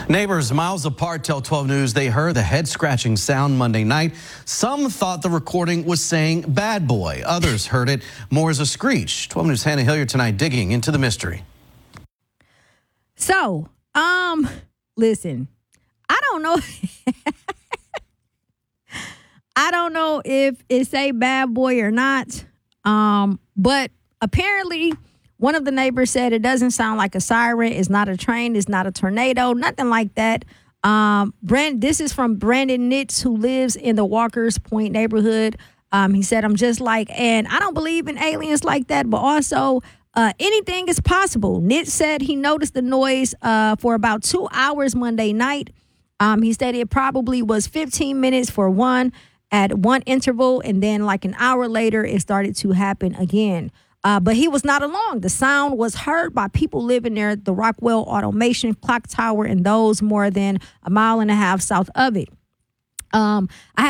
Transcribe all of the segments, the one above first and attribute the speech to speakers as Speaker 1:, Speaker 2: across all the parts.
Speaker 1: Neighbors miles apart tell 12 News they heard the head-scratching sound Monday night. Some thought the recording was saying bad boy. Others heard it more as a screech. 12 News' Hannah Hilliard tonight digging into the mystery.
Speaker 2: So, listen, I don't know. I don't know if it say bad boy or not. But apparently one of the neighbors said it doesn't sound like a siren. It's not a train. It's not a tornado. Nothing like that. This is from Brandon Nitz, who lives in the Walkers Point neighborhood. He said, and I don't believe in aliens like that, but also anything is possible. Nitz said he noticed the noise for about 2 hours Monday night. He said it probably was 15 minutes for one at one interval, and then like an hour later, it started to happen again. But he was not alone. The sound was heard by people living near the Rockwell Automation Clock Tower and those more than a mile and a half south of it. I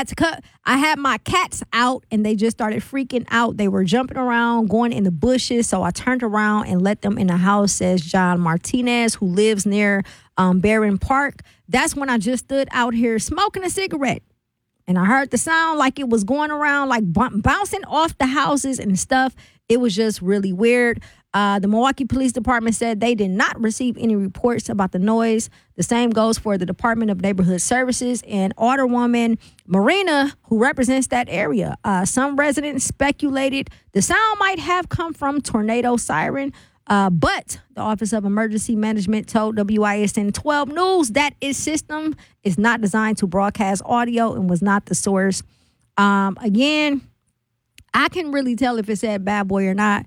Speaker 2: had my cats out and they just started freaking out. They were jumping around, going in the bushes. So I turned around and let them in the house, says John Martinez, who lives near Barron Park. That's when I just stood out here smoking a cigarette. And I heard the sound like it was going around, like bouncing off the houses and stuff. It was just really weird. The Milwaukee Police Department said they did not receive any reports about the noise. The same goes for the Department of Neighborhood Services and Alderwoman Marina, who represents that area. Some residents speculated the sound might have come from tornado siren, but the Office of Emergency Management told WISN 12 News that its system is not designed to broadcast audio and was not the source. Again, I can really tell if it said bad boy or not.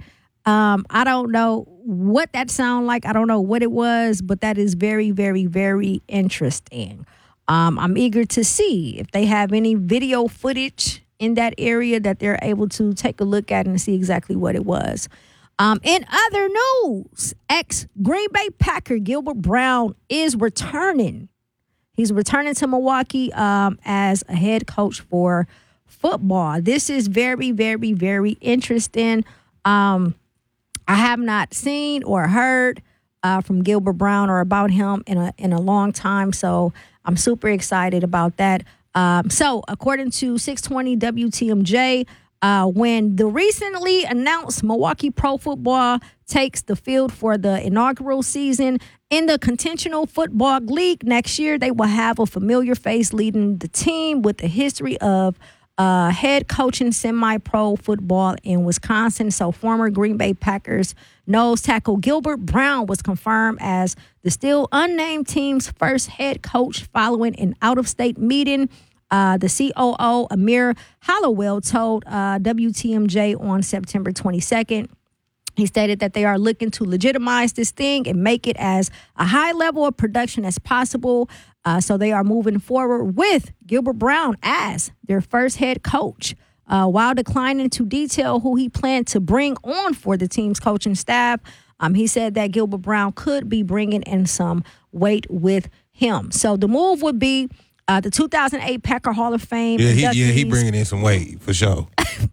Speaker 2: I don't know what that sound like. I don't know what it was, but that is very, very, very interesting. I'm eager to see if they have any video footage in that area that they're able to take a look at and see exactly what it was. In other news, ex-Green Bay Packer Gilbert Brown is returning. He's returning to Milwaukee as a head coach for football. This is very, very, very interesting. I have not seen or heard from Gilbert Brown or about him in a long time, so I'm super excited about that. So, according to 620 WTMJ, when the recently announced Milwaukee Pro Football takes the field for the inaugural season in the Contentional Football League next year, they will have a familiar face leading the team with a history of head coaching semi-pro football in Wisconsin. So former Green Bay Packers nose tackle Gilbert Brown was confirmed as the still unnamed team's first head coach following an out-of-state meeting. The COO, Amir Hollowell, told WTMJ on September 22nd. He stated that they are looking to legitimize this thing and make it as a high level of production as possible. So they are moving forward with Gilbert Brown as their first head coach, while declining to detail who he planned to bring on for the team's coaching staff. He said that Gilbert Brown could be bringing in some weight with him. So the move would be the 2008 Packer Hall of Fame.
Speaker 3: He bringing in some weight for sure.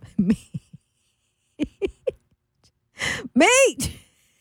Speaker 2: Mate.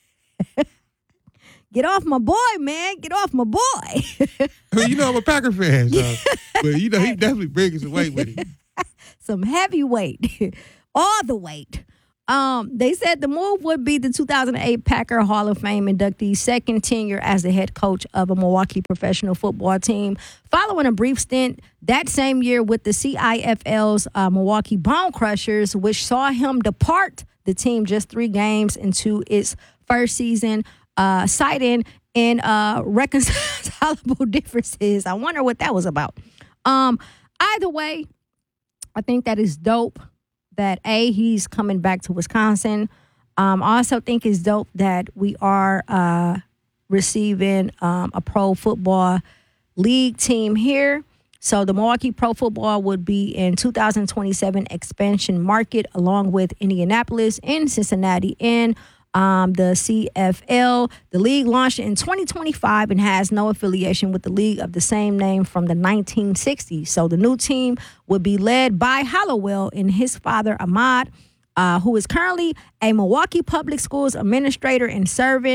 Speaker 2: Get off my boy, man. Get off my boy.
Speaker 3: You know I'm a Packer fan, so. But you know he definitely bringing some weight with him.
Speaker 2: Some heavy weight. All the weight. They said the move would be the 2008 Packer Hall of Fame inductee's second tenure as the head coach of a Milwaukee professional football team, following a brief stint that same year with the CIFL's Milwaukee Bone Crushers, which saw him depart the team just 3 games into its first season, citing irreconcilable differences. I wonder what that was about. Either way, I think that is dope that, he's coming back to Wisconsin. I also think it's dope that we are receiving a pro football league team here. So the Milwaukee Pro Football would be in 2027 expansion market, along with Indianapolis and Cincinnati in the CFL. The league launched in 2025 and has no affiliation with the league of the same name from the 1960s. So the new team would be led by Hollowell and his father, Ahmad, who is currently a Milwaukee Public Schools administrator and serving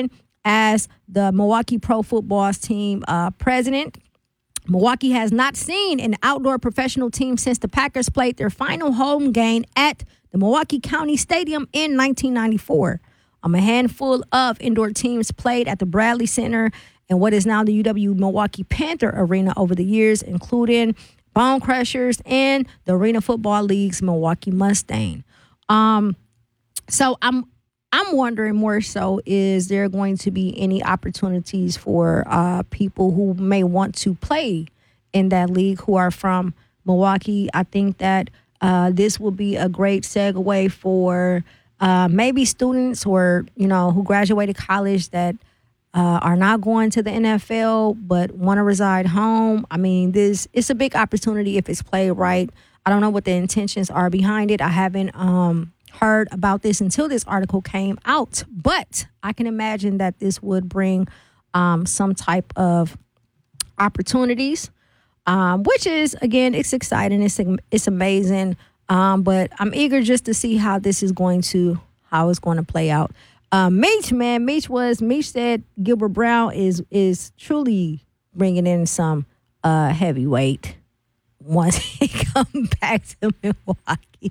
Speaker 2: as the Milwaukee Pro Football's team president. Milwaukee has not seen an outdoor professional team since the Packers played their final home game at the Milwaukee County Stadium in 1994. A handful of indoor teams played at the Bradley Center and what is now the UW Milwaukee Panther Arena over the years, including Bone Crushers and the Arena Football League's Milwaukee Mustang. So I'm wondering more so, is there going to be any opportunities for people who may want to play in that league who are from Milwaukee? I think that this will be a great segue for maybe students or, who graduated college that are not going to the NFL but want to reside home. I mean, it's a big opportunity if it's played right. I don't know what the intentions are behind it. I haven't heard about this until this article came out, but I can imagine that this would bring some type of opportunities, which is, again, it's exciting. It's amazing. But I'm eager just to see how it's going to play out. Meech said Gilbert Brown is truly bringing in some heavyweight once he come back to Milwaukee.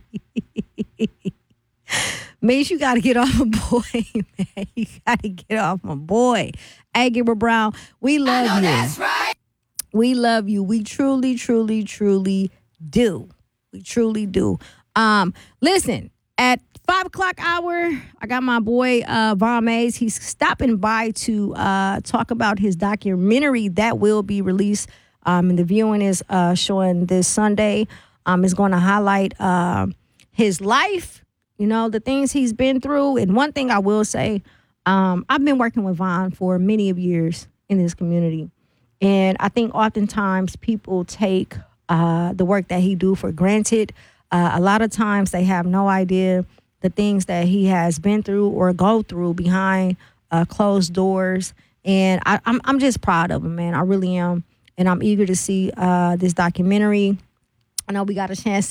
Speaker 2: Meech, you got to get off my boy, man. You got to get off my boy. Hey, Gilbert Brown, we love you. That's right. We love you. We truly, truly, truly do. We truly do. Listen, at 5 o'clock hour, I got my boy Von Mays. He's stopping by to talk about his documentary that will be released. And the viewing is showing this Sunday. It's going to highlight his life, the things he's been through. And one thing I will say, I've been working with Von for many of years in this community. And I think oftentimes people take the work that he do for granted. A lot of times they have no idea the things that he has been through or go through behind closed doors. And I'm just proud of him, man. I really am. And I'm eager to see this documentary. I know we got a chance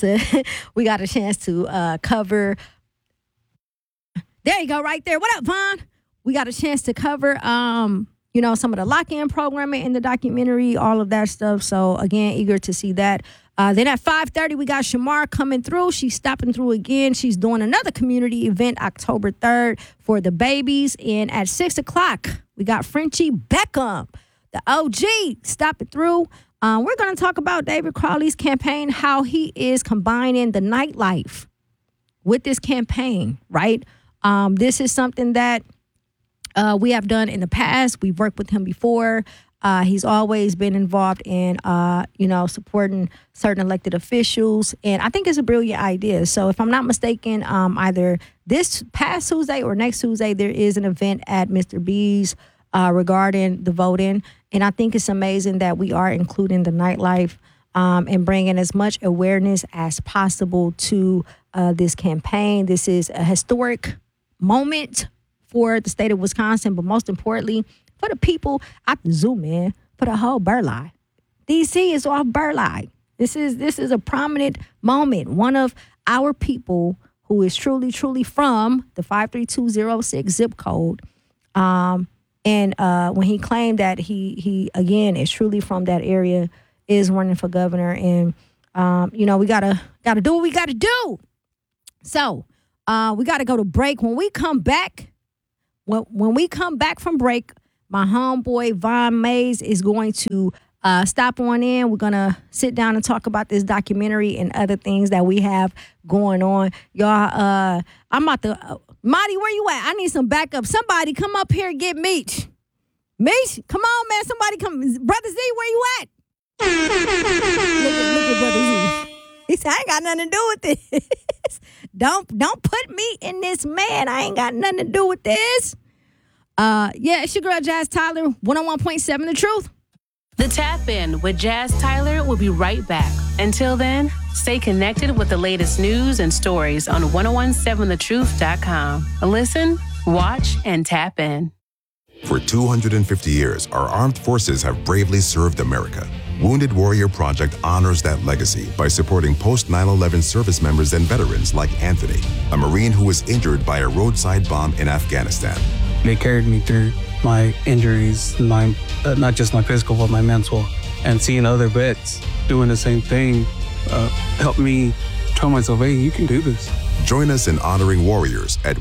Speaker 2: to cover. There you go, right there. What up, Von? We got a chance to cover some of the lock-in programming in the documentary, all of that stuff. So, again, eager to see that. Then at 5:30, we got Shamar coming through. She's stopping through again. She's doing another community event October 3rd for the babies. And at 6 o'clock, we got Frenchie Beckham, the OG, stopping through. We're going to talk about David Crowley's campaign, how he is combining the nightlife with this campaign, right? This is something that we have done in the past. We've worked with him before. He's always been involved in, supporting certain elected officials. And I think it's a brilliant idea. So if I'm not mistaken, either this past Tuesday or next Tuesday, there is an event at Mr. B's regarding the voting. And I think it's amazing that we are including the nightlife and bringing as much awareness as possible to this campaign. This is a historic moment for the state of Wisconsin, but most importantly, for the people out the zoo, man, for the whole Burleigh. DC is off Burleigh. This is a prominent moment. One of our people who is truly, truly from the 53206 zip code. And when he claimed that he again is truly from that area, is running for governor, and we gotta do what we gotta do. So we gotta go to break. When we come back, when we come back from break, my homeboy Von Mays is going to stop on in. We're going to sit down and talk about this documentary and other things that we have going on. Y'all, I'm about to... Marty, where you at? I need some backup. Somebody come up here and get Meech. Meech, come on, man. Somebody come. Brother Z, where you at? Look at Brother Z. He said, I ain't got nothing to do with this. Don't put me in this, man. I ain't got nothing to do with this. It's your girl, Jazz Tyler, 101.7 The Truth.
Speaker 4: The Tap In with Jazz Tyler will be right back. Until then, stay connected with the latest news and stories on 1017thetruth.com. Listen, watch, and tap in.
Speaker 5: For 250 years, our armed forces have bravely served America. Wounded Warrior Project honors that legacy by supporting post-9/11 service members and veterans like Anthony, a Marine who was injured by a roadside bomb in Afghanistan.
Speaker 6: They carried me through my injuries, my not just my physical, but my mental. And seeing other vets doing the same thing helped me tell myself, hey, you can do this.
Speaker 5: Join us in honoring warriors at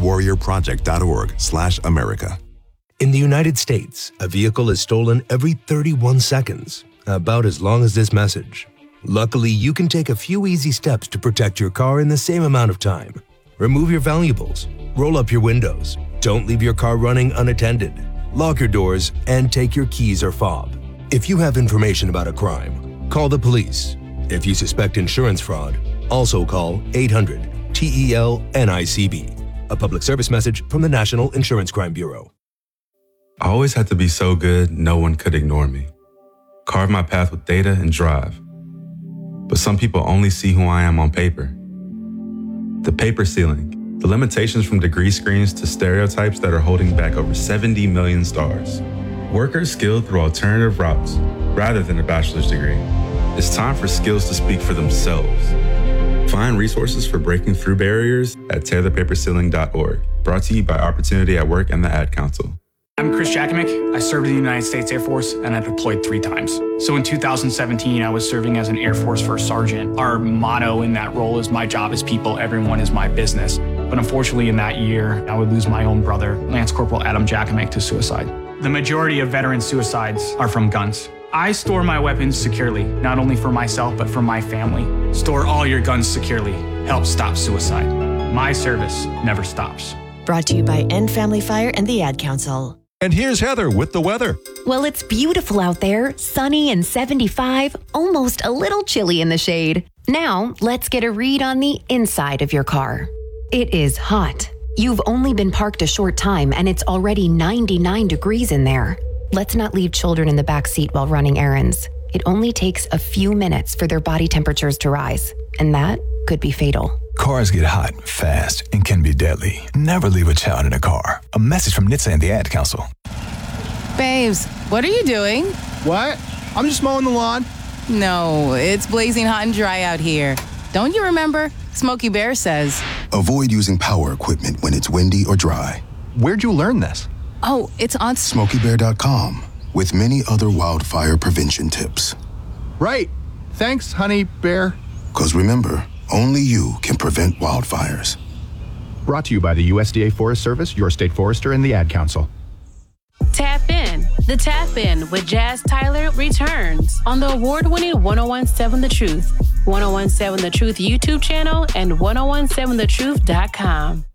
Speaker 5: woundedwarriorproject.org/America.
Speaker 7: In the United States, a vehicle is stolen every 31 seconds, about as long as this message. Luckily, you can take a few easy steps to protect your car in the same amount of time. Remove your valuables, roll up your windows, don't leave your car running unattended, lock your doors, and take your keys or fob. If you have information about a crime, call the police. If you suspect insurance fraud, also call 800-TEL-NICB. A public service message from the National Insurance Crime Bureau.
Speaker 8: I always had to be so good, no one could ignore me. Carve my path with data and drive. But some people only see who I am on paper. The paper ceiling, the limitations from degree screens to stereotypes that are holding back over 70 million stars. Workers skilled through alternative routes rather than a bachelor's degree. It's time for skills to speak for themselves. Find resources for breaking through barriers at tearthepaperceiling.org. Brought to you by Opportunity at Work and the Ad Council.
Speaker 9: I'm Chris Jakimick. I served in the United States Air Force and I deployed 3 times. So in 2017, I was serving as an Air Force First Sergeant. Our motto in that role is my job is people, everyone is my business. But unfortunately in that year, I would lose my own brother, Lance Corporal Adam Jakimick, to suicide. The majority of veteran suicides are from guns. I store my weapons securely, not only for myself, but for my family. Store all your guns securely. Help stop suicide. My service never stops.
Speaker 10: Brought to you by End Family Fire and the Ad Council.
Speaker 11: And here's Heather with the weather.
Speaker 12: Well, it's beautiful out there, sunny and 75, almost a little chilly in the shade. Now, let's get a read on the inside of your car. It is hot. You've only been parked a short time and it's already 99 degrees in there. Let's not leave children in the back seat while running errands. It only takes a few minutes for their body temperatures to rise, and that could be fatal.
Speaker 11: Cars get hot, fast, and can be deadly. Never leave a child in a car. A message from NHTSA and the Ad Council.
Speaker 13: Babes, what are you doing?
Speaker 14: What? I'm just mowing the lawn.
Speaker 13: No, it's blazing hot and dry out here. Don't you remember? Smokey Bear says.
Speaker 15: Avoid using power equipment when it's windy or dry.
Speaker 14: Where'd you learn this?
Speaker 13: Oh, it's on
Speaker 15: SmokeyBear.com with many other wildfire prevention tips.
Speaker 14: Right. Thanks, honey bear.
Speaker 15: 'Cause remember, only you can prevent wildfires.
Speaker 14: Brought to you by the USDA Forest Service, your state forester, and the Ad Council.
Speaker 4: Tap In. The Tap In with Jazz Tyler returns on the award-winning 1017 The Truth, 1017 The Truth YouTube channel, and 1017thetruth.com.